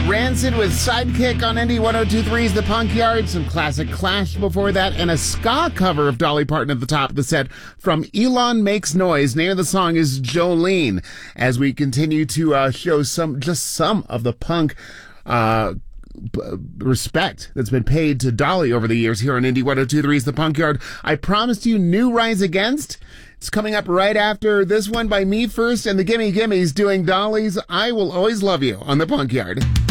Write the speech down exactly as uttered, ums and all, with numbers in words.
Rancid with Sidekick on Indie one oh two point three's The Punk Yard. Some classic Clash before that, and a ska cover of Dolly Parton at the top of the set from Elon Makes Noise. Name of the song is Jolene. As we continue to uh, show some, just some of the punk uh, b- respect that's been paid to Dolly over the years here on Indie one oh two point three's The Punk Yard. I promised you new Rise Against. It's coming up right after this one by Me First and the Gimme Gimmes doing Dolly's I Will Always Love You on The Punk Yard.